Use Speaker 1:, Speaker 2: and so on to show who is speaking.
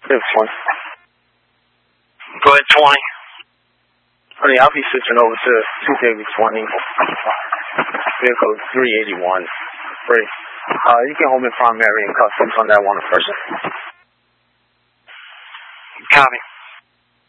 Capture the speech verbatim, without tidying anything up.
Speaker 1: It's one.
Speaker 2: Go ahead, twenty.
Speaker 1: Honey, I'll be switching over to two David twenty. Vehicle three eighty-one. Free. Uh, you can hold me primary and customs on that one first.
Speaker 2: Copy.